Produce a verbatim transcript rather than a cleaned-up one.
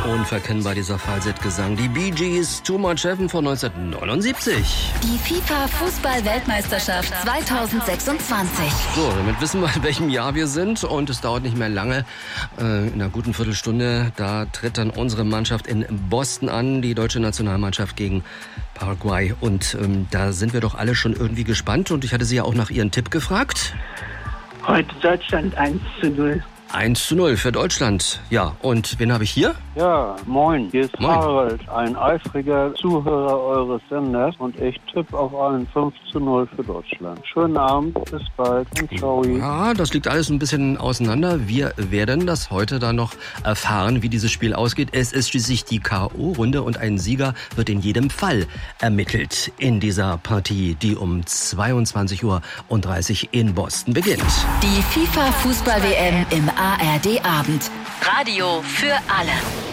Unverkennbar dieser Falsettgesang. Die Bee Gees, Too Much Heaven von neunzehnhundertneunundsiebzig. Die FIFA-Fußball-Weltmeisterschaft zweitausendsechsundzwanzig. So, damit wissen wir, in welchem Jahr wir sind. Und es dauert nicht mehr lange. Äh, in einer guten Viertelstunde, da tritt dann unsere Mannschaft in Boston an. Die deutsche Nationalmannschaft gegen Paraguay. Und ähm, da sind wir doch alle schon irgendwie gespannt. Und ich hatte Sie ja auch nach Ihren Tipp gefragt. Heute Deutschland eins zu null. eins zu null für Deutschland. Ja, und wen habe ich hier? Ja, moin. Hier ist Moin. Harald, ein eifriger Zuhörer eures Senders. Und ich tippe auf einen fünf zu null für Deutschland. Schönen Abend, bis bald und ciao. Ja, das liegt alles ein bisschen auseinander. Wir werden das heute dann noch erfahren, wie dieses Spiel ausgeht. Es ist schließlich die K O-Runde und ein Sieger wird in jedem Fall ermittelt in dieser Partie, die um zweiundzwanzig Uhr dreißig in Boston beginnt. Die FIFA-Fußball-W M im A R D-Abend. Radio für alle.